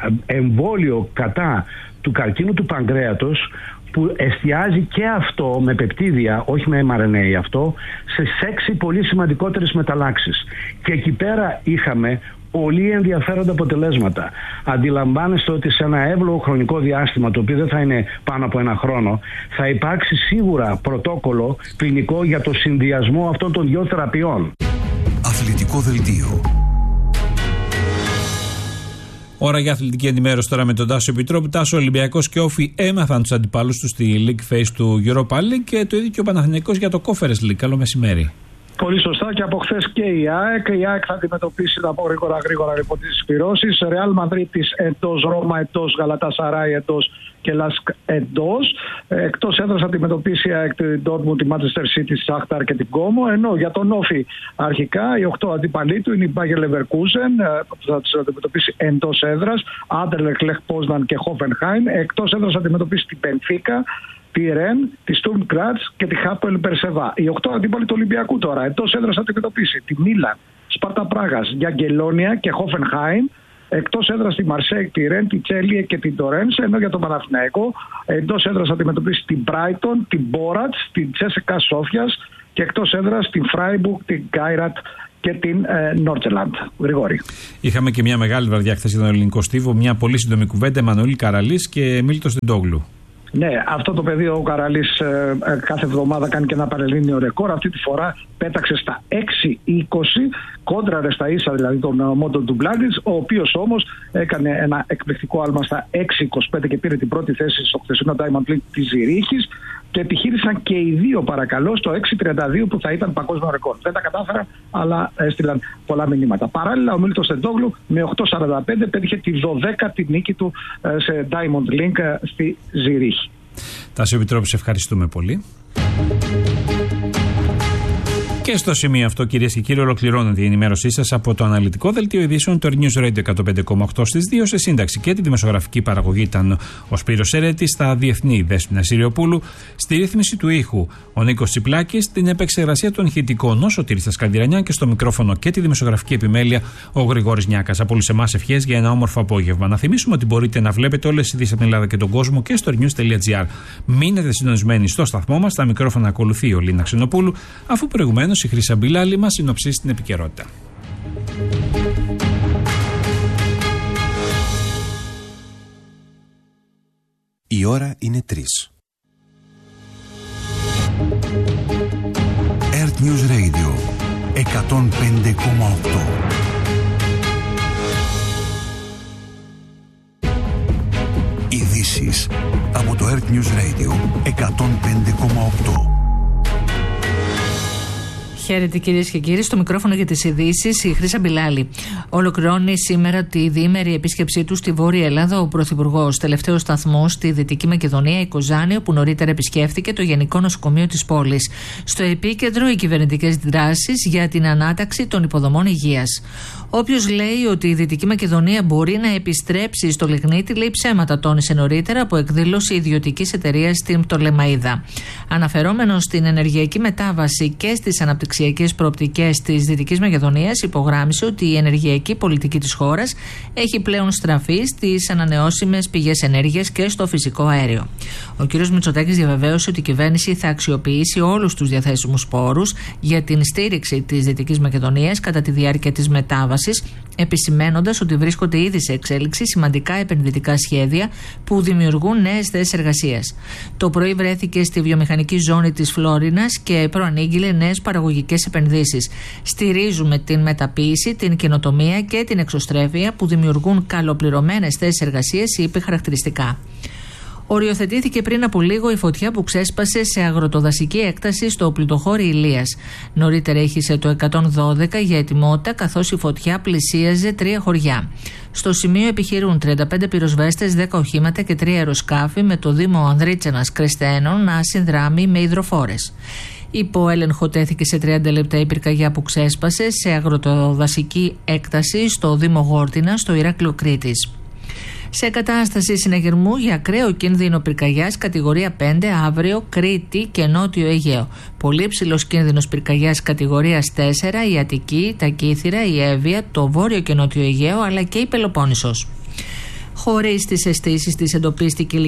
Speaker 16: εμβόλιο κατά του καρκίνου του παγκρέατος που εστιάζει και αυτό με πεπτίδια, όχι με mRNA αυτό, σε 6 πολύ σημαντικότερες μεταλλάξεις. Και εκεί πέρα είχαμε πολύ ενδιαφέροντα αποτελέσματα. Αντιλαμβάνεστε ότι σε ένα εύλογο χρονικό διάστημα, το οποίο δεν θα είναι πάνω από ένα χρόνο, θα υπάρξει σίγουρα πρωτόκολλο κλινικό για το συνδυασμό αυτών των δύο θεραπείων.
Speaker 13: Αθλητικό δελτίο.
Speaker 1: Ώρα για αθλητική ενημέρωση τώρα με τον Τάσο Επιτρόπου. Τάσο, Ολυμπιακός και Όφη έμαθαν τους αντιπάλους τους στη League Phase του Europa League και το ίδιο και ο Παναθηναϊκός για το Conference League. Καλό μεσημέρι.
Speaker 17: Πολύ σωστά, και από χθες και η ΑΕΚ. Η ΑΕΚ θα αντιμετωπίσει, θα πω γρήγορα λοιπόν τις σφυρώσεις. Ρεάλ Μαδρίτης εντός, Ρώμα εντός, Γαλατασαράι εντός και Λάσκ εντός. Εκτός έδρας θα αντιμετωπίσει η ΑΕΚ την Ντόρτμουντ, τη Manchester City, τη Σάχταρ και την Κόμο. Ενώ για τον Όφη αρχικά οι 8 αντίπαλοι του είναι η Bayer Leverkusen, που θα τις αντιμετωπίσει εντός έδρας, Άντερλεχτ, Λεχ Πόσναν και Χόφενχάιμ. Εκτός έδρας θα αντιμετωπίσει την Μπενφίκα, τη Ρεν, τη Στουρμ Γκράτς και τη Χάπελ Μπερσεβά. Οι 8 αντίπαλοι του Ολυμπιακού τώρα εντός έδρας θα αντιμετωπίσει τη Μίλαν, Σπάρτα Πράγας, Γιαγκελόνια και Χόφενχάιμ. Εκτός έδρας τη Μαρσέικ, τη Ρεν, τη Τσέλιε και την Τορένσε. Ενώ για τον Παναθηναϊκό εντός έδρας θα αντιμετωπίσει την Μπράιτον, την Μπόρατς, την Τσέσεκα Σόφιας και εκτός έδρας την Φράιμπουργκ, την Γκάιρατ και την Νόρτσελαντ. Γρηγόρη.
Speaker 1: Είχαμε και μια μεγάλη βραδιά χθες για τον ελληνικό στίβο. Μια πολύ σύντομη κουβέντα. Εμμανουήλ Καραλής και Μίλτος Τεντόγλου.
Speaker 17: Ναι, αυτό το παιδί ο Καραλής κάθε εβδομάδα κάνει και ένα πανελλήνιο ρεκόρ. Αυτή τη φορά πέταξε στα 6-20, κόντραρε στα ίσα δηλαδή τον Μόντο Ντουμπλάντης, ο οποίος όμως έκανε ένα εκπληκτικό άλμα στα 6-25 και πήρε την πρώτη θέση στο χθεσινό Diamond League της Ζηρίχης. Και επιχείρησαν και οι δύο, παρακαλώ, στο 6-32 που θα ήταν παγκόσμιο ρεκόρ. Δεν τα κατάφεραν, αλλά έστειλαν πολλά μηνύματα. Παράλληλα, ο Μίλτος Τεντόγλου με 8-45 πέτυχε τη 12η νίκη του σε Diamond League στη Ζηρίχη.
Speaker 1: Τάσο Επιτρόπου, σε ευχαριστούμε πολύ. Και στο σημείο αυτό, κυρίες και κύριοι, ολοκληρώνεται η ενημέρωσή σας από το αναλυτικό δελτίο ειδήσεων του News Radio 105,8 στις 2. Σε σύνταξη και τη δημοσιογραφική παραγωγή ήταν ο Σπύρος Σερέτης, στα διεθνή Δέσποινα Συριοπούλου, στη ρύθμιση του ήχου ο Νίκος Τσιπλάκης, στην επεξεργασία των ηχητικών ο Σωτήρης Σκανδιρανιά και στο μικρόφωνο και τη δημοσιογραφική επιμέλεια ο Γρηγόρης Νιάκας. Από όλους εμάς ευχές για ένα όμορφο απόγευμα. Να θυμίσουμε ότι μπορείτε να βλέπετε όλες τις ειδήσεις από την Ελλάδα και τον κόσμο και στο news.gr. Μείνετε συντονισμένοι στο σταθμό μας. Στα μικρόφωνα ακολουθεί ο Λίνα Ξενοπούλου, αφού προηγουμένως η Χρύσα Μπιλάλη μας συνοψίσει την επικαιρότητα.
Speaker 13: Η ώρα είναι 3. Earth News Radio 105,8. Ειδήσεις από το Earth News Radio 105,8.
Speaker 18: Χαίρετε κυρίες και κύριοι, στο μικρόφωνο για τις ειδήσεις η Χρύσα Μπιλάλη. Ολοκληρώνει σήμερα τη διήμερη επίσκεψή του στη Βόρεια Ελλάδα ο Πρωθυπουργός. Τελευταίο σταθμό στη Δυτική Μακεδονία, η Κοζάνη, όπου νωρίτερα επισκέφθηκε το Γενικό Νοσοκομείο της πόλης. Στο επίκεντρο οι κυβερνητικές δράσεις για την ανάταξη των υποδομών υγείας. Όποιος λέει ότι η Δυτική Μακεδονία μπορεί να επιστρέψει στο λιγνίτη, λέει ψέματα, τόνισε νωρίτερα από εκδήλωση ιδιωτικής εταιρείας στην Πτολεμαΐδα. Αναφερόμενος στην ενεργειακή μετάβαση και στις αναπτυξιακές προοπτικές της Δυτικής Μακεδονίας, υπογράμμισε ότι η ενεργειακή πολιτική της χώρας έχει πλέον στραφεί στις ανανεώσιμες πηγές ενέργειας και στο φυσικό αέριο. Ο κ. Μητσοτάκης διαβεβαίωσε ότι η κυβέρνηση θα αξιοποιήσει όλους τους διαθέσιμους πόρους για την στήριξη της Δυτικής Μακεδονίας κατά τη διάρκεια της μετάβασης, επισημαίνοντας ότι βρίσκονται ήδη σε εξέλιξη σημαντικά επενδυτικά σχέδια που δημιουργούν νέες θέσεις εργασίας. Το πρωί βρέθηκε στη βιομηχανική ζώνη της Φλόρινας και προανήγγειλε νέες παραγωγικές επενδύσεις. Στηρίζουμε την μεταποίηση, την καινοτομία και την εξωστρέφεια που δημιουργούν καλοπληρωμένες θέσεις εργασίας, είπε χαρακτηριστικά. Οριοθετήθηκε πριν από λίγο η φωτιά που ξέσπασε σε αγροτοδασική έκταση στο πλουτοχώρι Ηλίας. Νωρίτερα έχισε το 112 για ετοιμότητα, καθώς η φωτιά πλησίαζε 3 χωριά. Στο σημείο επιχειρούν 35 πυροσβέστες, 10 οχήματα και 3 αεροσκάφη, με το Δήμο Ανδρίτσανας Κρεσταίνων να συνδράμει με υδροφόρες. Υπό έλεγχο τέθηκε σε 30 λεπτά η πυρκαγιά που ξέσπασε σε αγροτοδασική έκταση στο Δήμο Γόρτινα, στο Ηράκλειο Κρήτης. Σε κατάσταση συναγερμού για ακραίο κίνδυνο πυρκαγιάς κατηγορία 5 αύριο Κρήτη και Νότιο Αιγαίο. Πολύ ψηλός κίνδυνος πυρκαγιάς κατηγορίας 4 η Αττική, τα Κύθυρα, η Εύβοια, το Βόρειο και Νότιο Αιγαίο αλλά και η Πελοπόννησος. Χωρίς τις αισθήσεις της εντοπίστηκε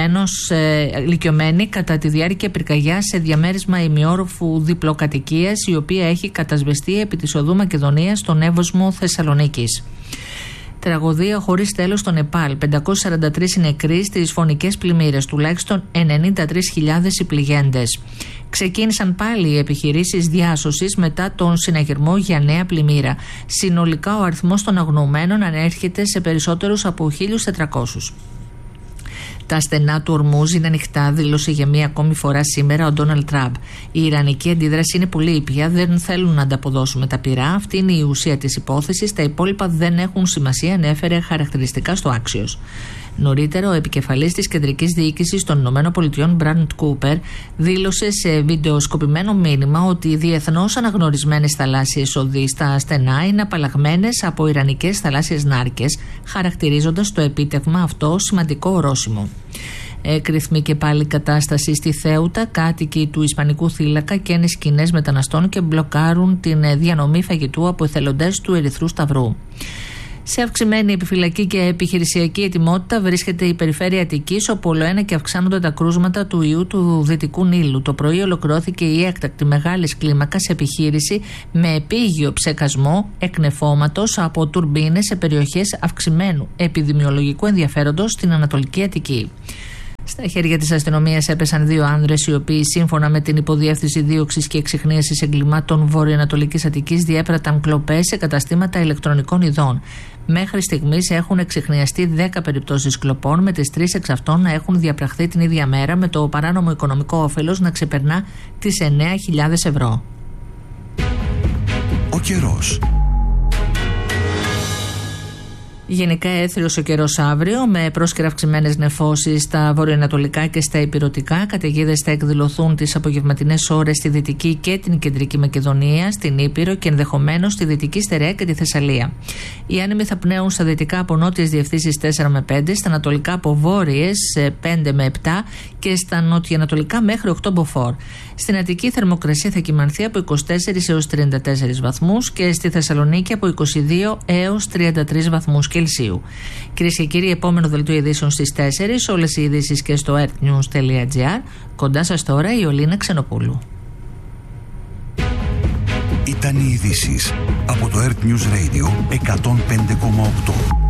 Speaker 18: ηλικιωμένη κατά τη διάρκεια πυρκαγιάς σε διαμέρισμα ημιόροφου διπλοκατοικίας, η οποία έχει κατασβεστεί επί της οδού Μακεδονίας στον Εύωσμο Θεσσαλονίκης. Τραγωδία χωρίς τέλος στο Νεπάλ. 543 νεκροί στις φωνικές πλημμύρες, τουλάχιστον 93.000 οι πληγέντες. Ξεκίνησαν πάλι οι επιχειρήσεις διάσωσης μετά τον συναγερμό για νέα πλημμύρα. Συνολικά ο αριθμός των αγνοωμένων ανέρχεται σε περισσότερους από 1.400. Τα στενά του Ορμούζ είναι ανοιχτά, δήλωσε για μία ακόμη φορά σήμερα ο Ντόναλντ Τραμπ. Η ιρανική αντίδραση είναι πολύ ήπια, δεν θέλουν να ανταποδώσουμε τα πυρά. Αυτή είναι η ουσία της υπόθεσης. Τα υπόλοιπα δεν έχουν σημασία, ανέφερε χαρακτηριστικά στο Axios. Νωρίτερα, ο επικεφαλής της κεντρικής διοίκησης των ΗΠΑ, Μπράντ Κούπερ, δήλωσε σε βιντεοσκοπημένο μήνυμα ότι οι διεθνώς αναγνωρισμένες θαλάσσιες οδοί στα στενά είναι απαλλαγμένες από ιρανικές θαλάσσιες νάρκες, χαρακτηρίζοντας το επίτευγμα αυτό σημαντικό ορόσημο. Έκρηθμη και πάλι κατάσταση στη Θέουτα. Κάτοικοι του Ισπανικού θύλακα καίνε σκηνές μεταναστών και μπλοκάρουν την διανομή φαγητού από εθελοντές του Ερυθρού Σταυρού. Σε αυξημένη επιφυλακή και επιχειρησιακή ετοιμότητα βρίσκεται η περιφέρεια Αττικής, όπου ολοένα και αυξάνονται τα κρούσματα του ιού του Δυτικού Νείλου. Το πρωί ολοκληρώθηκε η έκτακτη μεγάλης κλίμακας επιχείρηση με επίγειο ψεκασμό εκνεφώματος από τουρμπίνες σε περιοχές αυξημένου επιδημιολογικού ενδιαφέροντος στην Ανατολική Αττική. Στα χέρια της αστυνομίας έπεσαν 2 άνδρες, οι οποίοι σύμφωνα με την Υποδιεύθυνση Δίωξης και Εξιχνίασης Εγκλημάτων Βορειοανατολικής Αττικής διέπραταν κλοπές σε καταστήματα ηλεκτρονικών ειδών. Μέχρι στιγμής έχουν εξιχνιαστεί 10 περιπτώσεις κλοπών, με τις 3 εξ αυτών να έχουν διαπραχθεί την ίδια μέρα, με το παράνομο οικονομικό όφελος να ξεπερνά τις 9.000 ευρώ.
Speaker 13: Ο καιρός.
Speaker 18: Γενικά έθριος ο καιρός αύριο, με πρόσκαιρα αυξημένες νεφώσεις στα βορειοανατολικά και στα ηπειρωτικά. Καταιγίδες θα εκδηλωθούν τις απογευματινές ώρες στη Δυτική και την Κεντρική Μακεδονία, στην Ήπειρο και ενδεχομένως στη Δυτική Στερεά και τη Θεσσαλία. Οι άνεμοι θα πνέουν στα δυτικά από νότιες διευθύνσεις 4 με 5, στα ανατολικά από βόρειες 5 με 7 και στα νοτιοανατολικά μέχρι 8 μποφόρ. Στην Αττική η θερμοκρασία θα κυμανθεί από 24 έως 34 βαθμούς και στη Θεσσαλονίκη από 22 έως 33 βαθμούς Κελσίου. Κυρίες και κύριοι, επόμενο δελτίο ειδήσεων στις 4. Όλες οι ειδήσεις και στο earthnews.gr. Κοντά σας τώρα η Ολίνα Ξενοπούλου.
Speaker 13: Ήταν οι ειδήσεις από το Earth News Radio 105,8.